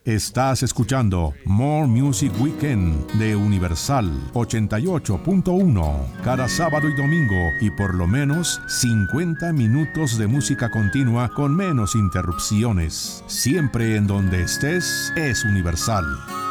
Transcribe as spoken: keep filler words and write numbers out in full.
Estás escuchando More Music Weekend de Universal ochenta y ocho punto uno, cada sábado y domingo, y por lo menos cincuenta minutos de música continua con menos interrupciones. Siempre en donde estés es Universal.